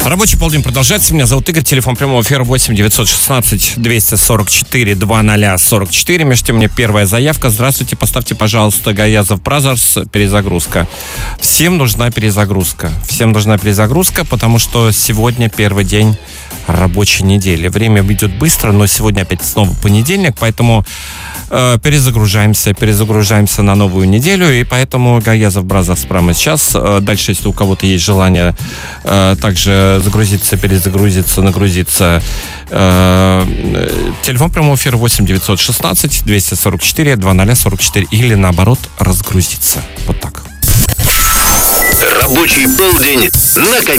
Рабочий полдень продолжается. Меня зовут Игорь. Телефон прямого эфира 8 916 244 2044. Между тем, мне первая заявка. Здравствуйте, поставьте, пожалуйста, Гаязов Бразерс. Перезагрузка. Всем нужна перезагрузка. Всем нужна перезагрузка, потому что сегодня первый день рабочей недели. Время идет быстро, но сегодня опять снова понедельник, поэтому перезагружаемся на новую неделю, и поэтому Гаязов Бразерс прямо сейчас. Дальше, если у кого-то есть желание также загрузиться, перезагрузиться, нагрузиться, телефон прямого эфира 8 916 244 2044 или наоборот разгрузиться. Вот так. Рабочий полдень на